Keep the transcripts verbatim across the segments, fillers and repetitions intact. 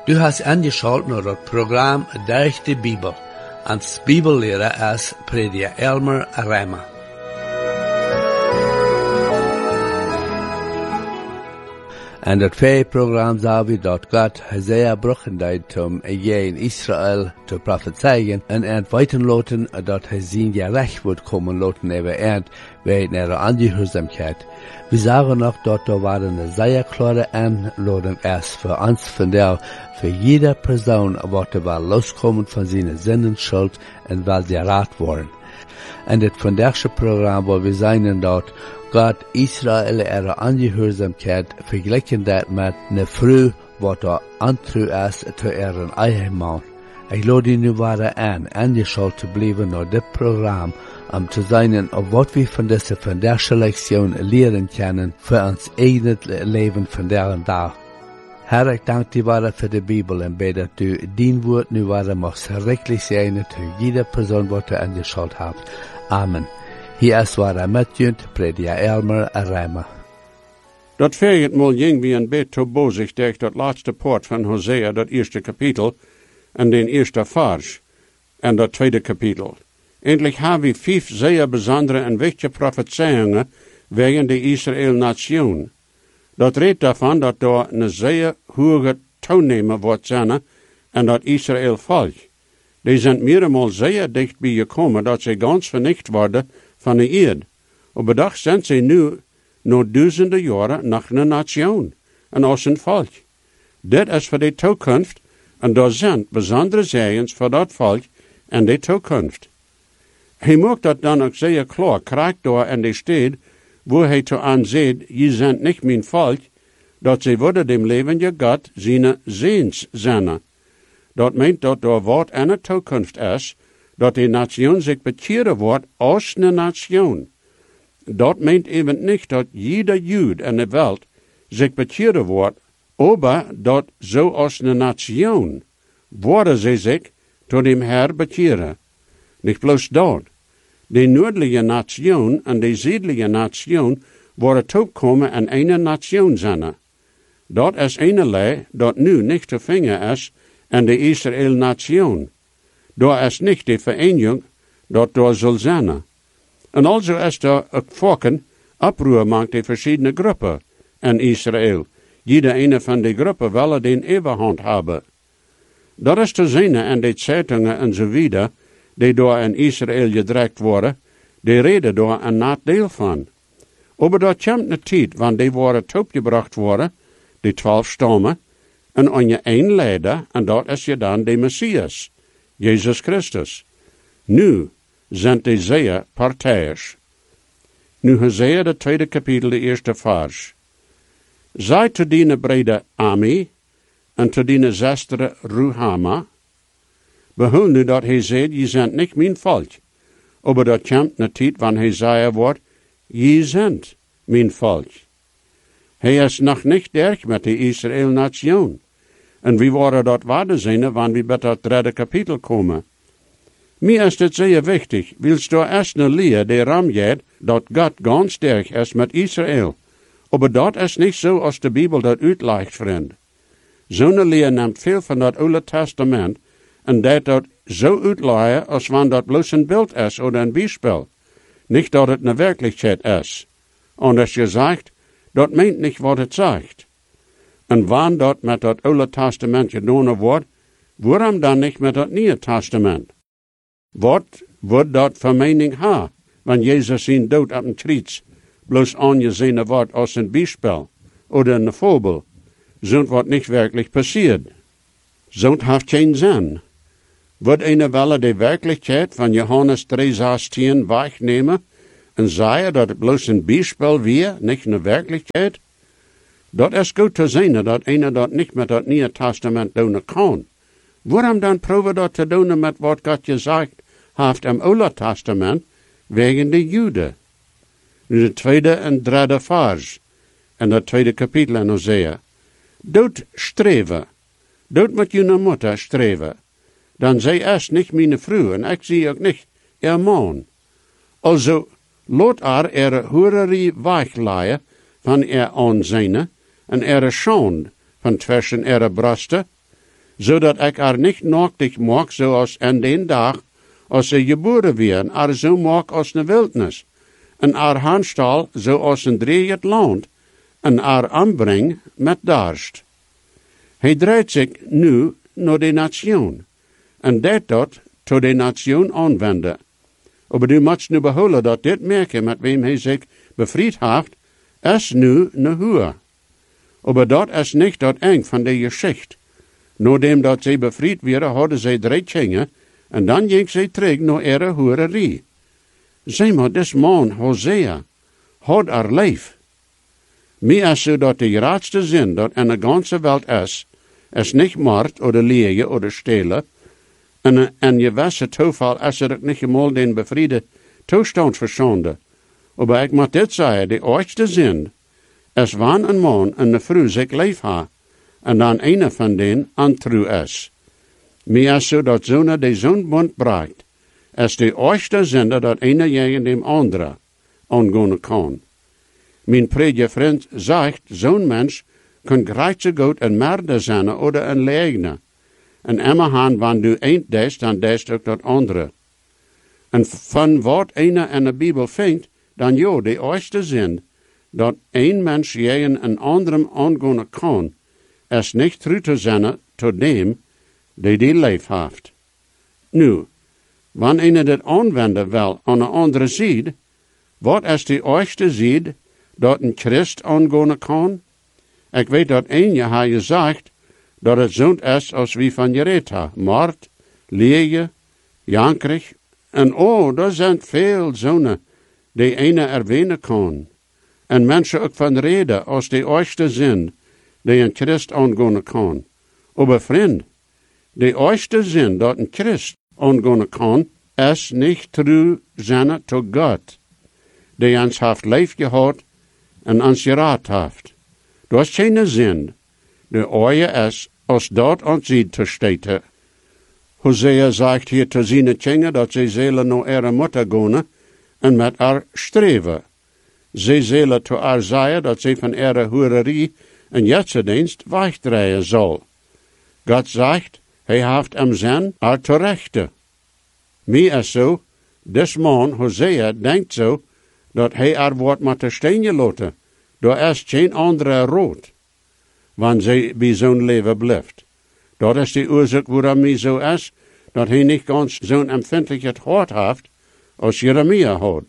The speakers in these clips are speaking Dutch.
Du hast angeschaut naar het programma Durch de Bibel, als Bibellehrer als prediker Elmer Reimer. En dat twee programma zou we dat God Hosea brochen deed om je in Israël te prophezeien en er weiten loten dat hij zijn gerecht wordt komen loten over er wegen ihrer Angehoorzaamheid. We zagen nog dat er waren een zeer klare aanloting is voor ons vandaag, voor jede persoon wat er wel loskomen van zijn zinnenschuld en wel geraad worden. En dit vandaagse programma waar we zijn dat God Israël ihre Angehoorzaamheid vergelijken dat met een vrouw wat er antrouw is te ihren eigen man. Ik lade je nu waren aan, aangeschaut te blijven naar dit programma, om te zijn op wat we van deze vandaagse lektion leren kunnen voor ons eigen leven vandaag en dag. Herr, ik dank je waren voor de Bibel en bid dat u dien woord nu waren mag schrikkelijk zijn voor jede persoon wat u aangeschaut hebt. Amen. Hier is waar hij met je, prediker Elmer Reimer. Dat vijftigmaal ging wie een beetje bezichtig dat laatste poort van Hosea, dat eerste kapitel, en den eerste vers, en dat tweede kapitel. Endlich hebben we vijf zeer bijzondere en wichtige profetieën wegen de Israël-nation. Dat redt daarvan dat door een zeer hoge toenemen wordt zijn en dat Israël volk. Die zijn meermaal zeer dicht bij gekomen dat ze ganz vernicht worden van de eerd. Op bedacht zijn ze nu, na duizenden jaren, nog een nation, en als een volk. Dit is voor de toekomst, en daar zijn bijzondere zegens voor dat volk en de toekomst. Hij maakt dat dan ook zeer klaar, krijgt door in de stad, wo hij te aanzet, je zijn niet mijn volk, dat ze worden dem levende God zijn zeens zijn. Dat meent dat door wat en de toekomst is, dat de nation zich bekeren wordt als een nation. Dat meent even niet dat jeder Jood in de wereld zich bekeren wordt, maar dat zo als een nation worden ze zich tot dem Herr bekeren. Niet bloos dat. De noordelijke nation en de zuidelijke nation worden toekomen in een nation zijn. Dat is een lei dat nu niet te vinden is in de Israël-nation. Daar is niet de vereniging dat daar zal zijn. En also is er ook volken oproer maakt de verschillende groepen in Israël. Jeder ene van die groepen willen den overhand hebben. Dat is te zien in de zeitungen en zo wieder, die door in Israël gedrukt worden, die reden daar een nadeel van. Maar dat komt een tijd, wanneer die worden toegebracht worden, die twaalf stammen, en aan je één leider, en dat is je dan de Messias, Jezus Christus. Nu zijn die zeer partijers. Nu Hosea, de tweede kapitel, de eerste vers. Zij te dienen brede Ami, en te dienen zestere Ruhama, behul nu dat hij zegt, je zijn niet mijn volk. Maar dat komt een tijd, wanneer hij zeggen wordt, je zijn mijn volk. Hij is nog niet derg met de Israël-nation. En wie worden dat waarde zijn, wanneer we bij dat derde kapitel komen. Mir is het zeer wichtig, wils door eerst een leer de ram gaat, dat God ganz sterk is met Israël. Maar dat is niet zo als de Bibel dat uitlegt, vriend. Zo'n leer neemt veel van dat Oude Testament en dat dat zo uitleggen als wanneer dat bloos een beeld is of een bijspel. Niet dat het een werkelijkheid is. En als je zegt, dat meent niet wat het zegt. En wanneer dat met dat Oude Testament gedaan wordt, waarom dan niet met dat Nieuwe Testament? Wat wordt dat voor mening ha, wanneer Jezus zijn dood op een kruis bloos aangezien wordt als een bijspel of een voorbeeld? Zo'n wat niet werkelijk passiert. Zo'n heeft geen zin. Wordt een welle de werkelijkheid van Johannes drie zestien wegnemen en zeggen dat het bloos een bijspel weer, niet een werkelijkheid? Dat is goed te zien dat een dat niet met het Nieuwe Testament doen kan. Waarom dan proberen dat te doen met wat God gezegd heeft im Oude Testament wegen de Joden? Nu de tweede en derde vers en dat tweede kapitel in Hosea. Dood streven. Dood met je moeder streven. Dan zij is niet mijn vrouw en ik zie ook niet ihr man. Also, laat er ihre hoererie wegleien van ihr aanzien en ihre schand van tussen ihre brusten zodat ik er niet nochtig maak zoals aan den dag, als ze geboren werden, er zo maak als een wildnis, en er handstal zoals een drie het land, en er aanbreng met darst. Hij draait zich nu naar de nation, en dat dat tot de nation aanwenden. Maar du moet nu behouden dat dit merken met wem hij zich bevrijd heeft, is nu ne huur. Maar dat is niet dat eng van de geschichte. Nadat dat zij bevrijd werden, hadden zij drie kinderen, en dan ging zij terug naar ihre hoererie. Zeg maar, des man, Hosea, had er leef. Mij is zo dat de raadste zin dat in de ganze wereld is, is niet moord, oder liegen, oder stelen, en, en je wisse toeval is er ook niet eenmaal den bevriede toestand verzonden. Maar ik moet dit zeggen, de oudste zin, is wanneer een man en een vrouw zich leef ha, en dan een van den antru is. Mij is zo dat zo'n de zo'n bond braakt, is de oudste zin dat een tegen dem andere aangaan kan. Mijn prediger vriend zegt, zo'n mens kan grijt zo goed een merde zijn oder een leegne. En immer han wanneer du een des, dan des ook dat andere. En van wat een in de Bijbel vindt, dan jo, de oudste zin, dat een mens tegen een andere aangaan kan, is niet terug te zijn tot dem, die die leef heeft. Nu, wanneer een dit aanwenden wil aan een andere zijde, wat is de oudste zijde dat een Christ aangaan kan? Ik weet dat een je haar gezegd, dat het zo'n is als wie van Jereta, moord, liegen, jankrig, en oh, er zijn veel zonen die ene erwähnen kan. En mensen ook van reden als de oudste zin, die een Christ aangaan kan. Maar vriend, de oudste zin dat een Christ aangaan kan, is niet trouw zijn tot God, die ons heeft leef gehad en ons geraad heeft. Dat is geen zin. De oude is, als dat ons ziet te steten. Hosea zegt hier te zijn kinderen dat zij zullen naar ihre moeder gaan en met haar streven. Zij zullen te haar zeggen dat zij van ihre hoererie en jetsendienst wegdraaien zal. God zegt, hij heeft hem zin haar te rechten. Mij is zo, des man, Hosea, denkt zo, dat hij haar wordt met de steen laten. Daar is geen andere rood, wanneer zij bij zo'n leven blijft. Dat is de oorzaak waarom hij zo is, dat hij niet ganz zo'n empfindelijk het hart heeft, als Jeremia had.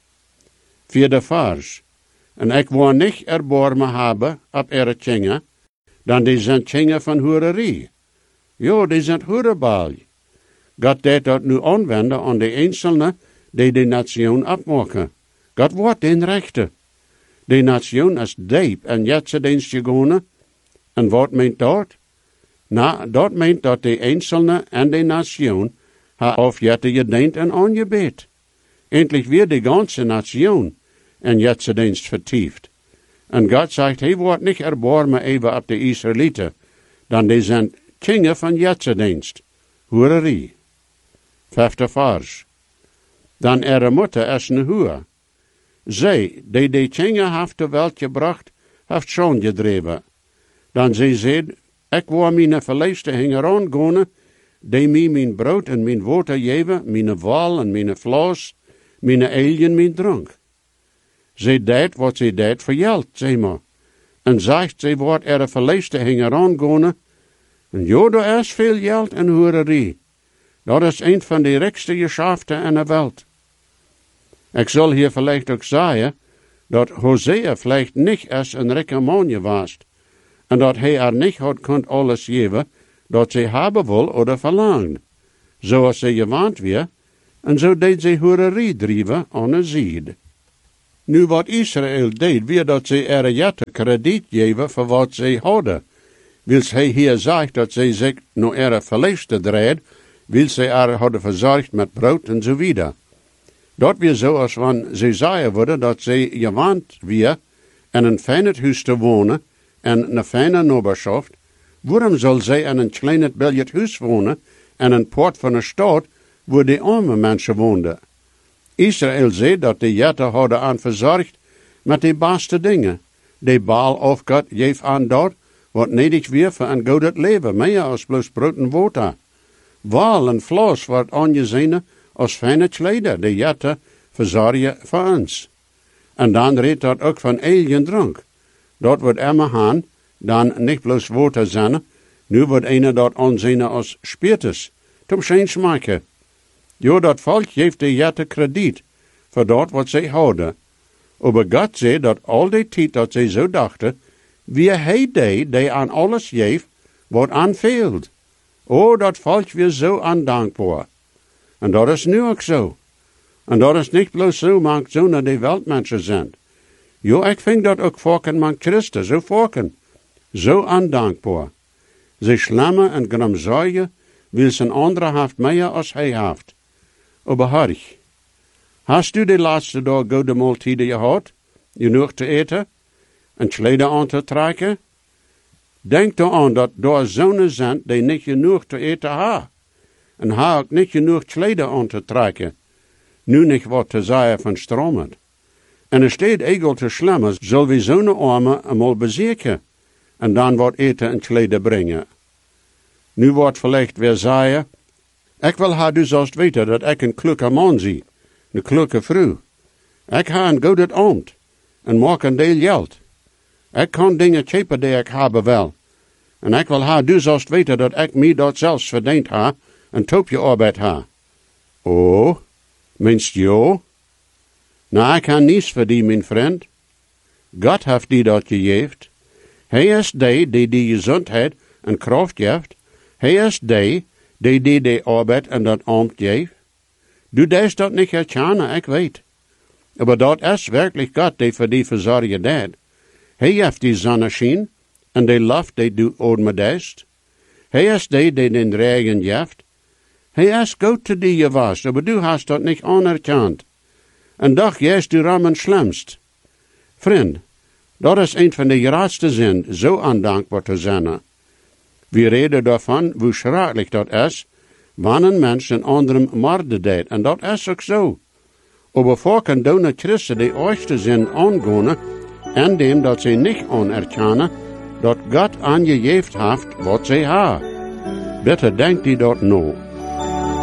Vierde vers. En ik wil niet erbarmen hebben op ihre kinderen, dan die zijn kinderen van hoererie. Jo, die zijn hoerebal. God deed dat nu aanwenden aan de einzelnen die de nation opmaken. God wordt den rechte. De nation is diep en jetsendienst gegaan. En wat meent dat? Nou, dat meent dat de einzelnen en de nation haar auf jette gediend en aangebed. Endlich weer de ganze nation en jetsendienst vertieft. En God zegt, hij wordt niet erbarmen even op de Israëlieten, dan die zijn kinderen van jetsendienst, hoererie. Vijfde vers. Dan ihre moeder is een hoer. Zij, die de kinderen heeft de welt gebracht, heeft schon gedreven. Dan zij zei, ik wil mijn verleestigingen aangaan, die mij mijn brood en mijn water geven, mijn wal en mijn vlees, mijn eigen en mijn drank. Zij deed wat zij deed voor geld, zeg maar. En zegt, zij wordt er verleestigingen aangaan. En jo, er is veel geld en hoererie. Dat is een van de rijkste geschäften in de wereld. Ik zal hier vielleicht ook zeggen, dat Hosea vielleicht niet als een rijke man geweest, en dat hij er niet had kunt alles geven, dat zij hebben wil oder verlangt, zoals zij gewend weer, en zo deed zij hoererie drijven aan een zijde. Nu wat Israël deed, weer dat zij er jette krediet geven voor wat zij hadden. Wils hij hier zegt dat zij zich naar er verleefste dreed, wil zij er hadden verzorgd met brood en zo wieder. Dat weer zo als wanneer zij zeggen worden dat zij gewend weer in een fijn huis te wonen en een fijne nabberschaft. Waarom zal zij in een klein biljet huis wonen en een poort van een stad waar de arme mensen woonden? Israël zei dat de jetten hadden aan verzorgd met de beste dingen. De baal of God geeft aan dat wat nedig weer voor een goud leven, meer als bloos brood en water. Wal en vlees wordt aangezien als fijne kleider, die jatten verzorgen voor ons. En dan redt dat ook van eigen drank. Dat wordt immer haan, dan niet bloos water zijn, nu wordt een dat aanzien als spiritus, tom geen smaken. Jo, dat volk geeft de jatten krediet, voor dat wat zij houden. Aber God zei dat al die tijd dat zij zo dachten, wie hij die, die aan alles geeft, wat aanveelt. Oh, dat volk weer zo ondankbaar. En dat is nu ook zo. En dat is niet bloos zo, maar zo naar die wereldmensen zijn. Jo, ik vind dat ook volken man Christen, zo volken. Zo ondankbaar. Ze slammen en gramzaaien, wil zijn andere haft meer als hij haft. Aber harrig. Hast du de laatste dag goede maaltijden gehad? Genoeg te eten? En kleden aan te trekken? Denk eraan dat daar zonen zijn die niet genoeg te eten hebben. En ha ook niet genoeg kleden aan te trekken. Nu niet wat te zeggen van stromen. En er staat egel te slimmen, zal we zo'n armen eenmaal bezeken. En dan wat eten en kleden brengen. Nu wordt vielleicht weer zeggen, ik wil haar dus als weten dat ik een kloeke man zie. Een kloeke vrouw. Ik ha een goede ambt. En maak een deel geld. Ik kan dingen kopen die ik hebben wil. En ik wil haar dus als weten dat ik mij dat zelfs verdiend ha en toopje arbeid ha. Oh, meinst jo? Nou, ik kan niets voor die, mijn vriend. God heeft die dat gegeven. Hij is die die die gezondheid en kracht geeft. Hij is die die die die arbeid en dat ambt geeft. Du deest dat niet herkennen, ik weet. Maar dat is werkelijk God die voor die verzorgen deed. Hij heeft die zonneschijn en die lucht die du oorme deest. Hij is die die den regen geeft. Hij is goed te die je was, maar du hast dat niet anerkend. En doch jest du rammen slimst. Vriend, dat is een van de grootste zin, zo ondankbaar te zijn. We reden daarvan hoe schrikkelijk dat is, wanneer een mens een anderen moorden deed, en dat is ook zo. Aber volken doen Christen die eerste zin aangaan, en dem dat zij niet anerkennen, dat God aangegeven heeft wat zij hebben. Bitte denkt die dat nou.